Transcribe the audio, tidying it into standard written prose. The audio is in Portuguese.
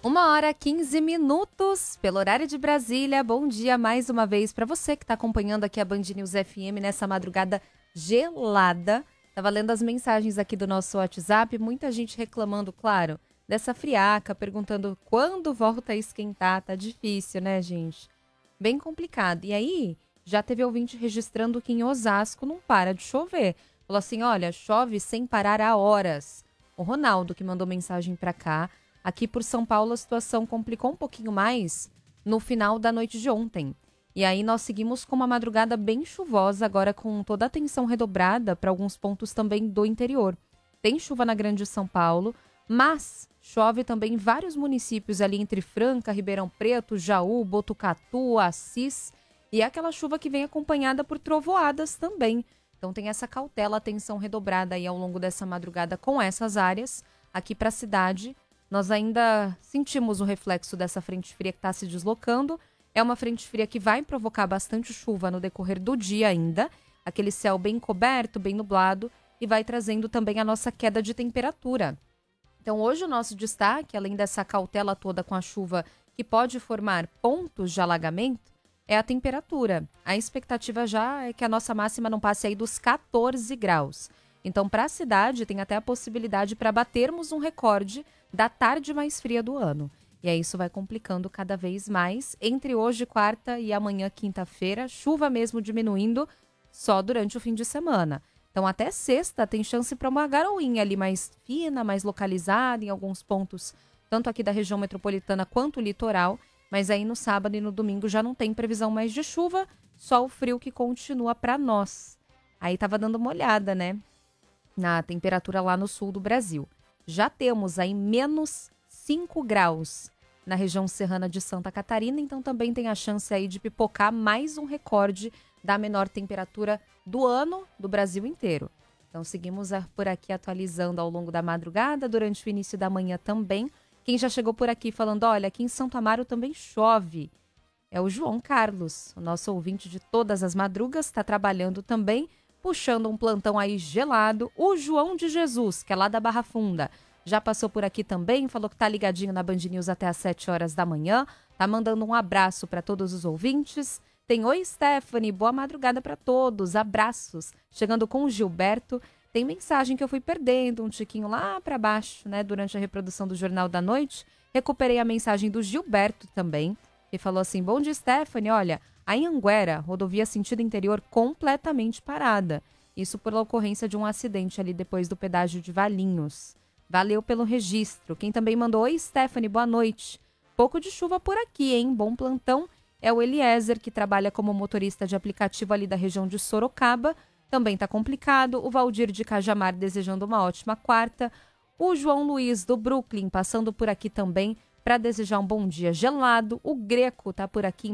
1h15, pelo horário de Brasília. Bom dia mais uma vez para você que está acompanhando aqui a Band News FM nessa madrugada gelada. Tava lendo as mensagens aqui do nosso WhatsApp, muita gente reclamando, claro, dessa friaca, perguntando quando volta a esquentar. Tá difícil, né, gente? Bem complicado. E aí, já teve ouvinte registrando que em Osasco não para de chover. Falou assim, olha, chove sem parar há horas. O Ronaldo que mandou mensagem para cá. Aqui por São Paulo a situação complicou um pouquinho mais no final da noite de ontem. E aí nós seguimos com uma madrugada bem chuvosa, agora com toda a atenção redobrada para alguns pontos também do interior. Tem chuva na Grande São Paulo, mas chove também em vários municípios ali entre Franca, Ribeirão Preto, Jaú, Botucatu, Assis. E é aquela chuva que vem acompanhada por trovoadas também. Então tem essa cautela, atenção redobrada aí ao longo dessa madrugada com essas áreas. Aqui para a cidade, nós ainda sentimos o reflexo dessa frente fria que está se deslocando. É uma frente fria que vai provocar bastante chuva no decorrer do dia ainda. Aquele céu bem coberto, bem nublado e vai trazendo também a nossa queda de temperatura. Então hoje o nosso destaque, além dessa cautela toda com a chuva que pode formar pontos de alagamento, é a temperatura. A expectativa já é que a nossa máxima não passe aí dos 14 graus. Então, para a cidade, tem até a possibilidade para batermos um recorde da tarde mais fria do ano. E aí isso vai complicando cada vez mais. Entre hoje, quarta, e amanhã, quinta-feira, chuva mesmo diminuindo só durante o fim de semana. Então, até sexta tem chance para uma garoinha ali mais fina, mais localizada em alguns pontos, tanto aqui da região metropolitana quanto o litoral. Mas aí no sábado e no domingo já não tem previsão mais de chuva, só o frio que continua para nós. Aí estava dando uma olhada, né? Na temperatura lá no sul do Brasil. Já temos aí menos 5 graus na região serrana de Santa Catarina, então também tem a chance aí de pipocar mais um recorde da menor temperatura do ano do Brasil inteiro. Então seguimos por aqui atualizando ao longo da madrugada, durante o início da manhã também. Quem já chegou por aqui falando, olha, aqui em Santo Amaro também chove, é o João Carlos, o nosso ouvinte de todas as madrugas, está trabalhando também, puxando um plantão aí gelado. O João de Jesus, que é lá da Barra Funda, já passou por aqui também, falou que tá ligadinho na Band News até às 7 horas da manhã, tá mandando um abraço para todos os ouvintes. Tem oi, Stephanie, boa madrugada para todos, abraços. Chegando com o Gilberto, tem mensagem que eu fui perdendo um tiquinho lá para baixo, né, durante a reprodução do Jornal da Noite. Recuperei a mensagem do Gilberto também, que falou assim, bom dia, Stephanie, olha, a Anhanguera, rodovia sentido interior completamente parada. Isso por ocorrência de um acidente ali depois do pedágio de Valinhos. Valeu pelo registro. Quem também mandou, oi Stephanie, boa noite. Pouco de chuva por aqui, hein? Bom plantão. É o Eliezer, que trabalha como motorista de aplicativo ali da região de Sorocaba. Também tá complicado. O Valdir de Cajamar desejando uma ótima quarta. O João Luiz do Brooklyn passando por aqui também para desejar um bom dia gelado. O Greco tá por aqui